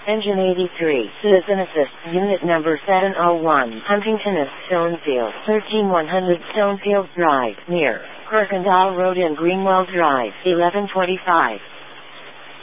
Engine 83, Citizen Assist, Unit Number 701, Huntington Stonefield, 13100 Stonefield Drive, near Kirkendall Road and Greenwell Drive, 1125.